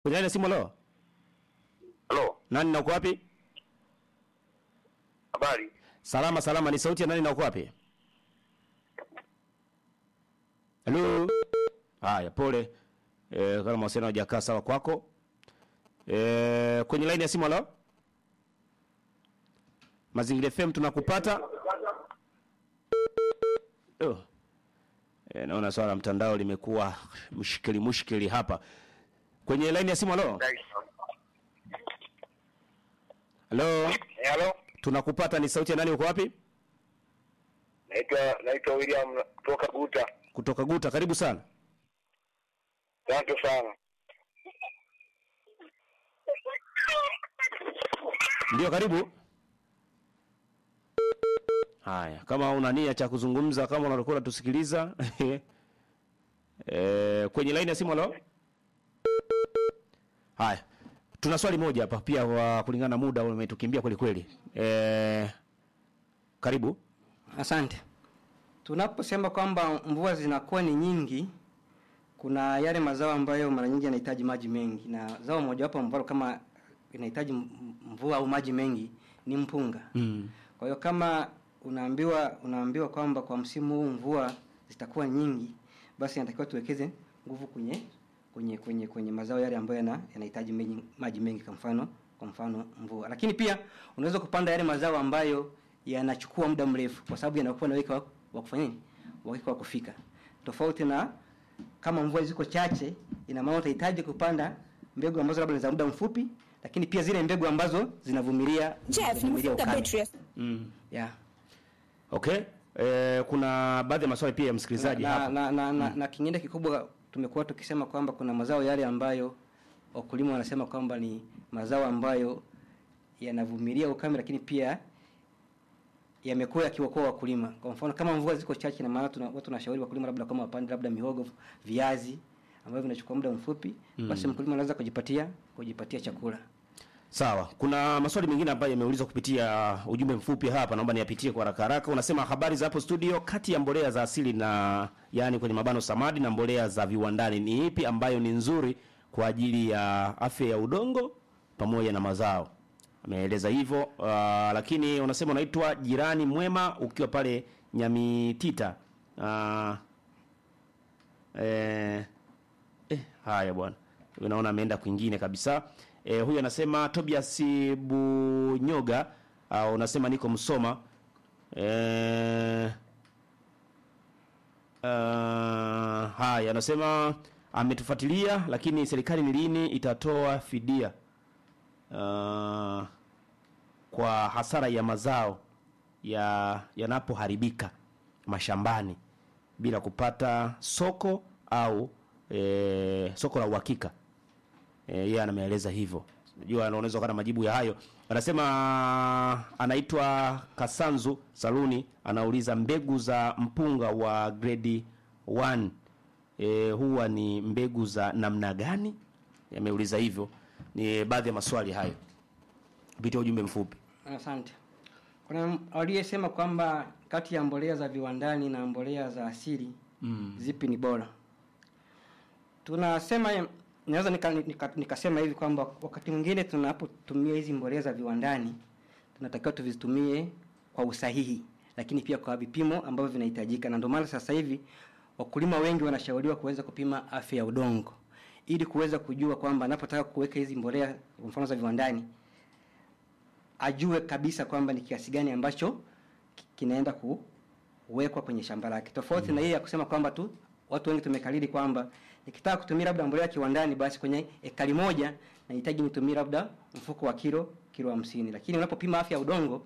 Kwenye ile simu leo? Halo. Nani na uko wapi? Habari. Salama salama, ni sauti ya nani na uko wapi? Hello. Haya, pole. Kama mawasiliano hajakaa sawa kwako. Kwenye line ya simu leo? Mazingira FM tunakupata. Naona swala mtandao limekuwa mushkili hapa. Kwenye line ya simu leo? Hello. Hello. Tunakupata, ni sauti ya nani uko wapi? Naitwa William kutoka Guta. Kutoka Guta, karibu sana. Asante sana. Ndio, karibu. Haya, kama una nia cha kuzungumza, kama unakuwa tusikiliza. Kwenye line ya simu leo? Haya. Tuna swali moja hapa pia wa kulingana na muda umetukimbia kweli kweli. Karibu. Asante. Tunaposema kwamba mvua zinakuwa ni nyingi, kuna yale mazao ambayo mara nyingi yanahitaji maji mengi, na zao moja wapo ambalo kama inahitaji mvua au maji mengi ni mpunga. Kwa hiyo kama unaambiwa kwamba kwa msimu huu mvua zitakuwa nyingi, basi inatakiwa tuwekeze nguvu kwenye mazao yale ambayo yanahitaji maji mengi, kwa mfano mvua. Lakini pia unaweza kupanda yale mazao ambayo yanachukua muda mrefu, kwa sababu yanakuwa na weka wa kufanya nini? Wa kufika. Tofauti na kama mvua ziko chache, ina maana utahitaji kupanda mbegu ambazo labda ni za muda mfupi, lakini pia zile mbegu ambazo zinavumilia battery. Yeah. Okay. Kuna baadhi ya maswali pia ya msikilizaji hapa. Na kingine kikubwa tumekuwa tukisema kwamba kuna mazao yale ambayo wakulima wanasema kwamba ni mazao ambayo yanavumilia ukame, lakini pia yamekuwa yakiokoa wakulima. Kwa mfano kama mvua ziko chache, na maana watu tunashauri wakulima labda kama wapande labda mihogo, viazi ambavyo vinachukua muda mfupi, basi mkulima anaweza kujipatia chakula. Sawa. Kuna maswali mengine ambayo yameulizwa kupitia ujumbe mfupi hapa, naomba niyapitie kwa haraka. Unasema habari za hapo studio, kati ya mbolea za asili na yani kwenye mabano samadi na mbolea za viwandani ni ipi ambayo ni nzuri kwa ajili ya afya ya udongo pamoja na mazao? Ameeleza hivyo. Lakini unasema unaitwa Jirani Mwema ukiwa pale Nyamitita. Haya bwana. Unaona ameenda kwingine kabisa. Huyu anasema Tobias Bunyoga, unasema niko Msoma. Haya, anasema ametufuatilia, lakini serikali ni lini itatoa fidia kwa hasara ya mazao yanapoharibika mashambani bila kupata soko au soko la uhakika. Yeye anameeleza hivyo. Unajua unaweza kuwa na majibu ya hayo. Anasema anaitwa Kasanzu Saluni, anauliza mbegu za mpunga wa grade 1 huwa ni mbegu za namna gani? Ameuliza hivyo. Ni baadhi ya maswali hayo. Kupitia ujumbe mfupi. Asante. Kuna aliyesema kwamba kati ya mbolea za viwandani na mbolea za asili zipi ni bora? Tunasema naweza nikasema hivi kwamba wakati mwingine tunapotumia hizi mbolea za viwandani tunatakiwa tuvitumie kwa usahihi, lakini pia kwa vipimo ambavyo vinahitajika. Na ndio maana sasa hivi wakulima wengi wanashauriwa kuweza kupima afya ya udongo ili kuweza kujua kwamba anapotaka kuweka hizi mbolea kwa mfano za viwandani ajue kabisa kwamba ni kiasi gani ambacho kinaenda kuwekwa kwenye shamba lake. Tofauti na yeye ya kusema kwamba tu watu wengi tumekalili kwamba nikitaka kutumia labda mbolea kiwandani basi kwenye ekari moja nahitaji nitumie labda mfuko wa kilo 50. Lakini unapopima afya ya udongo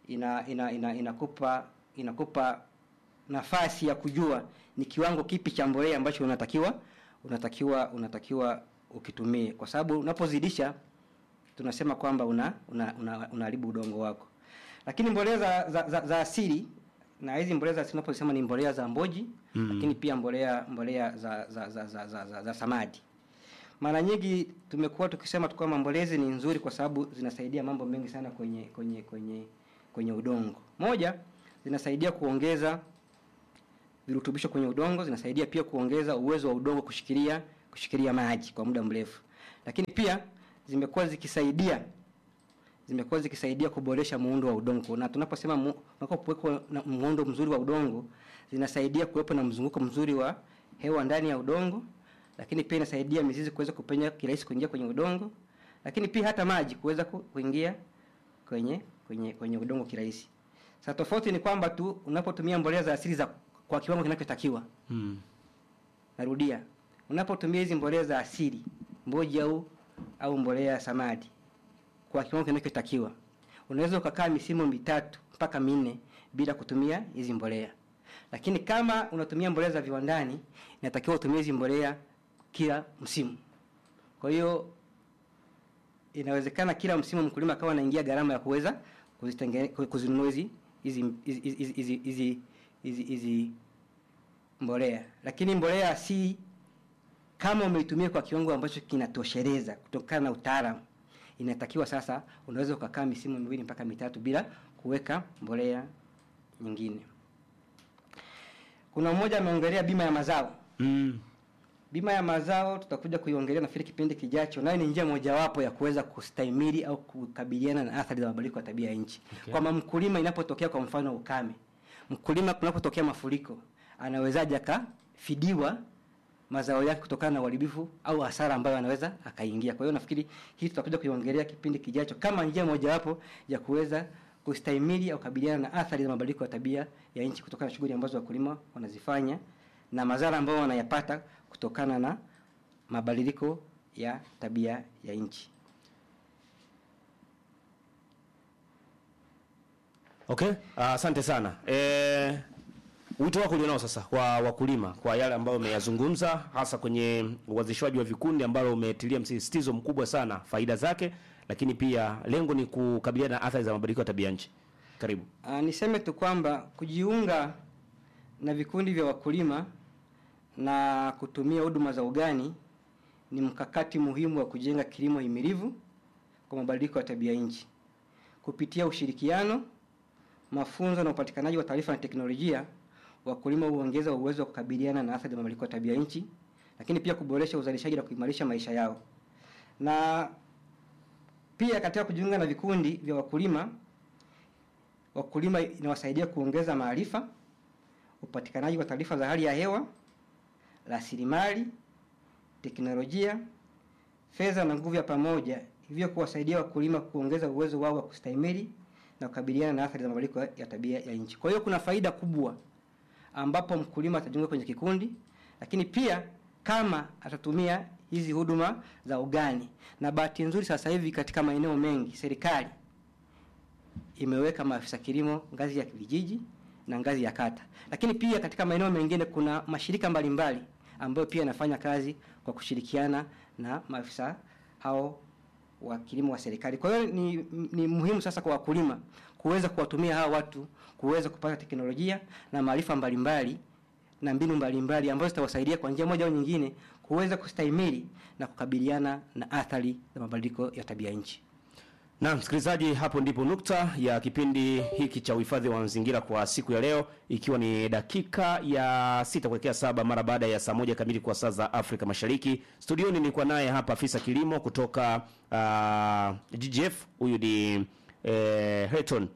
inakupa nafasi ya kujua ni kiwango kipi cha mbolea ambacho unatakiwa ukitumie, kwa sababu unapozidisha tunasema kwamba unaharibu udongo wako. Lakini mbolea za asili, na hizi mbolea za asili tunaposema ni mbolea za mboji, lakini pia mbolea za samadi. Mara nyingi tumekuwa tukisema kwamba mbolea hizi ni nzuri kwa sababu zinasaidia mambo mengi sana kwenye udongo. Moja, zinasaidia kuongeza virutubisho kwenye udongo, zinasaidia pia kuongeza uwezo wa udongo kushikilia maji kwa muda mrefu. lakini pia zimekuwa zikisaidia kuboresha muundo wa udongo. Na tunaposema unapoweka muundo mzuri wa udongo, zinasaidia kuwepo na mzunguko mzuri wa hewa ndani ya udongo, lakini pia inasaidia mizizi kuweza kupenya kirahisi kuingia kwenye udongo, lakini pia hata maji kuweza kuingia kwenye udongo kirahisi. Sasa tofauti ni kwamba tu unapotumia mbolea za asili kwa kiwango kinachotakiwa. Narudia. Unapotumia hizi mbolea za asili, mboji au mbolea ya samadi kwa kiwango kinachotakiwa, unaweza ukakaa misimu 3 mpaka 4 bila kutumia hizi mbolea. Lakini kama unatumia mbolea za viwandani, inatakiwa utumie hizi mbolea kila msimu. Kwa hiyo inawezekana kila msimu mkulima akawa anaingia gharama ya kuweza kuzinunua hizi mbolea. Lakini mbolea asili kama umeitumia kwa kiwango ambacho kinatosheleza kutokana na utaalamu, inatakiwa sasa unaweza ukakaa misimu 2 mpaka 3 bila kuweka mbolea nyingine. Kuna mmoja ameongelea bima ya mazao. Bima ya mazao tutakuja kuiongelea nafikiri kipindi kijacho, nayo ni njia mojawapo ya kuweza kustahimili au kukabiliana na athari za mabadiliko ya tabia ya nchi. Okay. Kwa mkulima inapotokea kwa mfano ukame, mkulima kunapotokea mafuriko, anawezaje akafidiwa mazao yake kutokana na uharibifu au hasara ambayo anaweza akaingia. Kwa hiyo nafikiri hii tutakuja kuiongelea kipindi kijacho kama njia mojawapo ya kuweza kustahimili au kukabiliana na athari za mabadiliko ya tabia ya nchi kutokana na shughuli ambazo wakulima wanazifanya na madhara ambayo wanayapata kutokana na mabadiliko ya tabia ya nchi. Okay, asante sana. Wito wako ulionao sasa kwa wakulima kwa yale ambayo umeyazungumza, hasa kwenye uanzishwaji wa vikundi ambalo umetilia msisitizo mkubwa sana faida zake, lakini pia lengo ni kukabiliana na athari za mabadiliko ya tabia nchi. Karibu. Niseme tu kwamba kujiunga na vikundi vya wakulima na kutumia huduma za ugani ni mkakati muhimu wa kujenga kilimo himilivu kwa mabadiliko ya tabia nchi. Kupitia ushirikiano, mafunzo na upatikanaji wa taarifa na teknolojia, wakulima huongeza uwezo wa kukabiliana na athari za mabadiliko ya tabia nchi, lakini pia kuboresha uzalishaji na kuimarisha maisha yao. Na pia katika kujiunga na vikundi vya wakulima inawasaidia kuongeza maarifa, upatikanaji wa taarifa za hali ya hewa, rasilimali, teknolojia, fedha na nguvu ya pamoja, hivyo kuwasaidia wakulima kuongeza uwezo wao wa kustahimili na kukabiliana na athari za mabadiliko ya tabia ya nchi. Kwa hiyo kuna faida kubwa ambapo mkulima atajiunga kwenye kikundi, lakini pia kama atatumia hizi huduma za ugani. Na bahati nzuri sasa hivi katika maeneo mengi serikali imeweka maafisa kilimo ngazi ya vijiji na ngazi ya kata. Lakini pia katika maeneo mengine kuna mashirika mbalimbali ambayo pia yanafanya kazi kwa kushirikiana na maafisa hao wa kilimo wa serikali. Kwa hiyo ni muhimu sasa kwa wakulima kuweza kuwatumia hawa watu kuweza kupata teknolojia na maarifa mbalimbali na mbinu mbalimbali ambazo zitawasaidia kwa njia moja au nyingine kuweza kustahimili na kukabiliana na athari za mabadiliko ya tabia nchi. Na msikilizaji, hapo ndipo nukta ya kipindi hiki cha uhifadhi wa mazingira kwa siku ya leo, ikiwa ni dakika ya 6 kuelekea 7 mara baada ya saa 1 kamili kwa saa za Afrika Mashariki. Studioni nilikuwa naye hapa afisa kilimo kutoka GGF, huyu ni Hilton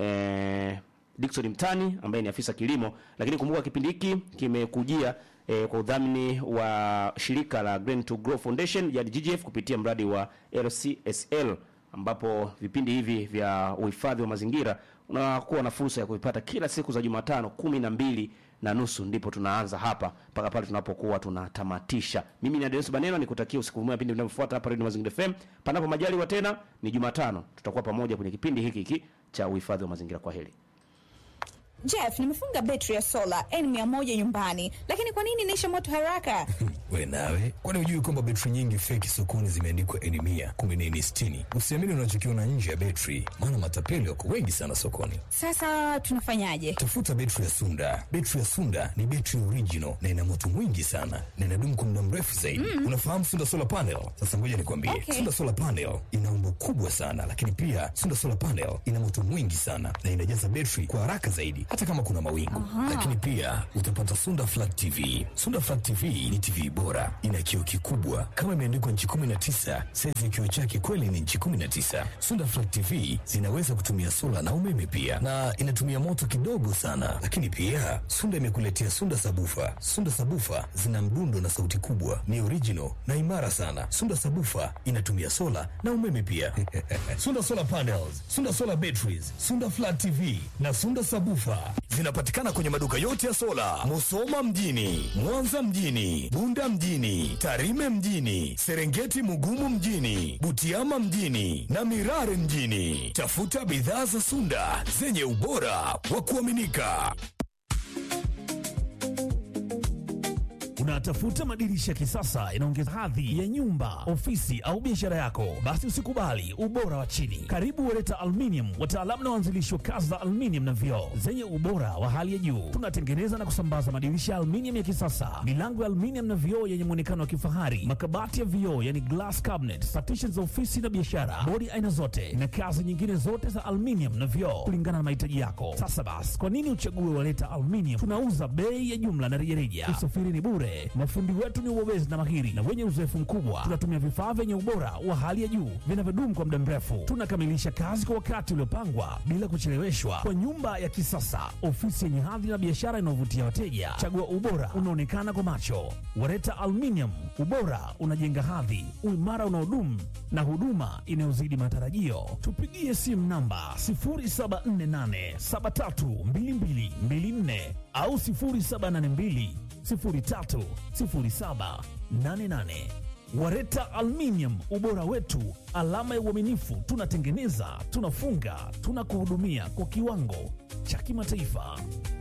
Dickson Mtani ambaye ni afisa kilimo. Lakini kumbuka kipindi hiki kimekujia kwa udhamini wa shirika la Green to Grow Foundation ya GGF kupitia mradi wa LCSL, ambapo vipindi hivi vya uhifadhi wa mazingira unakuwa na fursa ya kuipata kila siku za Jumatano 12:30 ndipo tunaanza hapa mpaka pale tunapokuwa tunatamatisha. Mimi ni Adelis Baneno, nikutakia usiku mwema vipindi vinavyofuata hapa Radio Mazingira FM. Panapo majaliwa tena ni Jumatano tutakuwa pamoja kwenye kipindi hiki cha uhifadhi wa mazingira. Kwa heri. Jeff, nimefunga betri ya sola N100 nyumbani, lakini kwa nini inaisha moto haraka? Wewe nawe, kwani hujui kwamba betri nyingi fake sokoni zimeandikwa N100 kumbe ni N60? Usiamini unachokiona nje ya betri, maana matapeli wako wengi sana sokoni. Sasa tunafanyaje? Tafuta betri ya Sunda. Betri ya Sunda ni betri original na ina moto mwingi sana na inadumu kwa muda mrefu zaidi. Unafahamu Sunda Solar Panel? Sasa ngoja nikwambie. Okay. Sunda Solar Panel ina umbo kubwa sana, lakini pia Sunda Solar Panel ina moto mwingi sana na inajaza betri kwa haraka zaidi hata kama kuna mawingu. Lakini pia utapata Sunda Flat TV. Sunda Flat TV ni TV bora, ina kioo kikubwa kama imeandikwa nchi 19. Saizi ya kioo chake kweli ni nchi 19. Sunda Flat TV zinaweza kutumia sola na umeme pia, na inatumia moto kidogo sana. Lakini pia Sunda imekuletea Sunda Sabufa. Sunda Sabufa zina mdundo na sauti kubwa, ni original na imara sana. Sunda Sabufa inatumia sola na umeme pia. Sunda Solar Panels, Sunda Solar Batteries, Sunda Flat TV na Sunda Sabufa zinapatikana kwenye maduka yote ya sola, Musoma mjini, Mwanza mjini, Bunda mjini, Tarime mjini, Serengeti Mugumu mjini, Butiama mjini na Mirare mjini. Tafuta bidhaa za Sunda zenye ubora wa kuaminika. Unatafuta madirisha ya kisasa inaongeza hadhi ya nyumba, ofisi au biashara yako? Basi usikubali ubora wa chini. Karibu Wereta Aluminium, wataalamu na waanzilishi wa kazi za aluminium na vioo zenye ubora wa hali ya juu. Tunatengeneza na kusambaza madirisha ya aluminium ya kisasa, milango ya aluminium na vioo yenye muonekano wa kifahari, makabati ya vioo yani glass cabinet, partitions za ofisi na biashara, bodi aina zote na kazi nyingine zote za aluminium na vioo kulingana na mahitaji yako. Sasa basi, kwa nini uchague Wereta Aluminium? Tunauza bei ya jumla na rejareja. Usafiri ni bure. Mafundi wetu ni wabezi na mahiri na wenye uzoefu mkubwa. Tunatumia vifaa vyenye ubora wa hali ya juu vinavyodumu kwa muda mrefu. Tunakamilisha kazi kwa wakati uliopangwa bila kucheleweshwa. Kwa nyumba ya kisasa, ofisi yenye hadhi na biashara inayovutia wateja, chagua ubora unaonekana kwa macho. Wereta Aluminium, ubora unajenga hadhi, uimara unaodumu na huduma inayozidi matarajio. Tupigie simu namba 0748732224 au 0782 030788. Wereta Aluminium, ubora wetu, alama ya uaminifu. Tunatengeneza, tunafunga, tunakuhudumia kwa kiwango cha kimataifa.